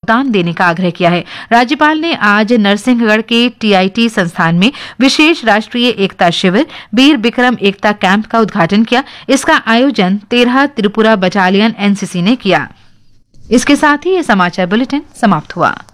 योगदान देने का आग्रह किया है। राज्यपाल ने आज नरसिंहगढ़ के TIT संस्थान में विशेष राष्ट्रीय एकता शिविर वीर बिक्रम एकता कैंप का उद्घाटन किया। इसका आयोजन 13 त्रिपुरा बटालियन NCC ने किया। इसके साथ ही ये समाचार बुलेटिन समाप्त हुआ।